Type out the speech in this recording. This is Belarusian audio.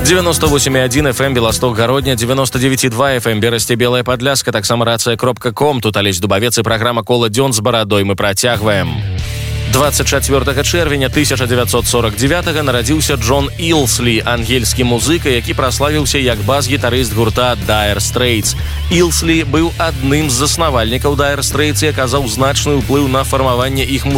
98,1 FM Беласток Гародня, 99,2 FM Берасце Белая Падляска, таксама рацыя.ком. Тут Алесь Дубавец і праграма «Кола дзён з барадой». Мы працягваем. 24 чэрвеня 1949 нарадзіўся Джон Ілслі, ангельскі музыка, які праславіўся як бас-гітарыст гурта Dire Straits. Ілслі быў адным з заснавальнікаў Dire Straits і аказаў значны ўплыў на фармаванне іх